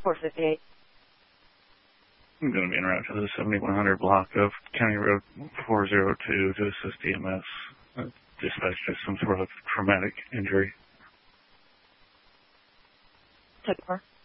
458. I'm going to be en route to the 7100 block of County Road 402 to assist EMS. Dispatch has some sort of traumatic injury. 10-4.